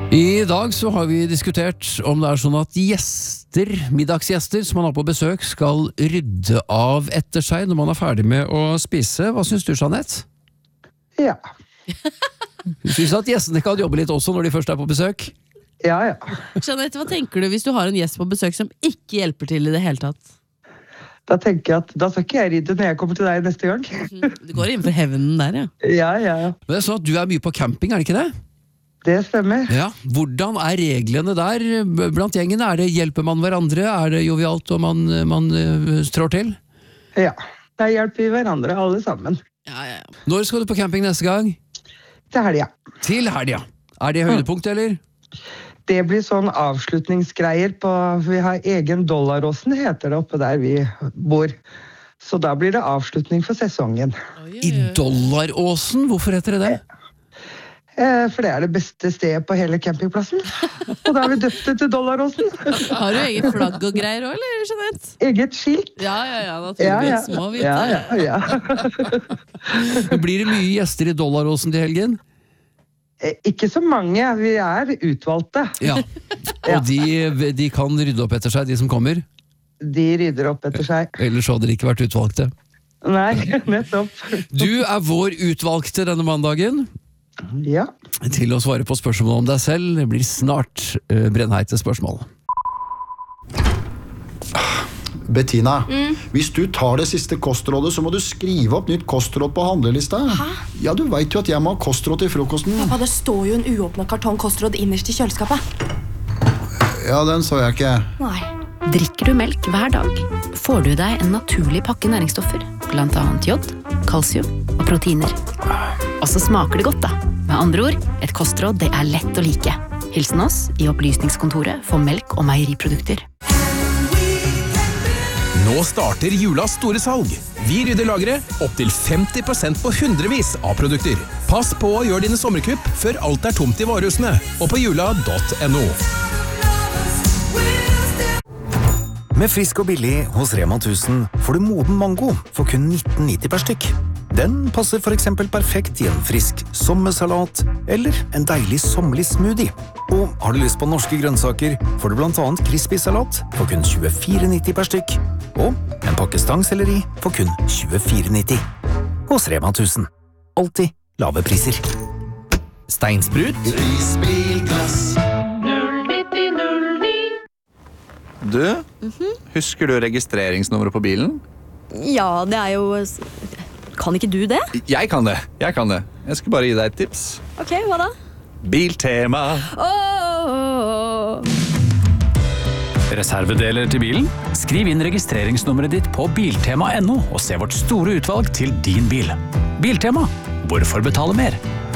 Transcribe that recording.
I dag så har vi diskutert om det sånn at middagsgjester som man har på besøk, skal rydde av etter seg når man ferdig med å spise. Hva synes du, Jeanette? Ja. Du synes at gjestene kan jobbe litt også når de først på besøk? Ja. Jeanette, hva tenker du hvis du har en gjest på besøk som ikke hjelper til i det hele tatt? Da tenker jeg at da skal ikke jeg rydde når jeg kommer til deg neste gang. Du går innenfor hevnen der, Ja. Men det sånn at du mye på camping, det ikke det? Det stemmer. Ja, hvordan reglene der blant gjengen? Hjelper man hverandre? Det jovialt og man trår til? Ja, der hjelper vi hverandre alle sammen. Ja. Når skal du på camping neste gang? Til helga. Til helga. Det høydepunkt, eller? Det blir sånn avslutningsgreier på, vi har egen Dollaråsen, heter det oppe der vi bor. Så da blir det avslutning for sesongen. I Dollaråsen? Hvorfor heter det? For det det beste stedet på hele campingplassen. Og da har vi døpt det til Dollaråsen. Har du eget flagg og greier også, eller, Jeanette? Eget skilt. Ja, naturligvis. Må vite. Ja. Blir det mye gjester i Dollaråsen til helgen? Ikke så mange, vi utvalgte. Ja, og de kan rydde opp etter seg, de som kommer? De rydder opp etter seg. Ellers hadde de ikke vært utvalgte. Nei, nettopp. Du vår utvalgte denne mandagen. Ja. Til å svare på spørsmål om deg selv. Det blir snart brennheite spørsmål. Bettina, hvis du tar det siste kostrådet, så må du skrive opp nytt kostråd på handlelista. Hæ? Ja, du vet jo at jeg må ha kostråd til frokosten. Pappa, det står jo en uåpnet kartong kostråd innerst i kjøleskapet. Ja, den så jeg ikke. Nei. Drikker du melk hver dag, får du deg en naturlig pakke næringsstoffer, blant annet jod, kalsium og proteiner. Og så smaker det godt da. Med andre ord, et kostråd det lett å like. Hilsen oss i opplysningskontoret for melk og meieriprodukter. Nå starter julas store salg. Vi rydder lageret opp til 50% på hundrevis av produkter. Pass på å gjøre dine sommerkupp før alt tomt i varehusene, og på jula.no. Med frisk og billig hos Rema 1000 får du moden mango for kun 19,90 per stykk. Den passer for eksempel perfekt i en frisk sommersalat eller en deilig sommerlig smoothie. Og har du lyst på norske grønnsaker, får du blant annet crispy-salat for kun 24,90 per stykk. Og en pakke stangselleri for kun 24,90. Hos Rema 1000. Alltid lave priser. Steinsprut. Risbilglass. Du, husker du registreringsnummeret på bilen? Ja, det jo... Kan ikke du det? Jeg kan det. Jeg skal bare gi deg et tips. Ok, hva da? Biltema. Reservedeler til bilen? Skriv inn registreringsnummeret ditt på biltema.no og se vårt store utvalg til din bil. Biltema. Hvorfor betale mer?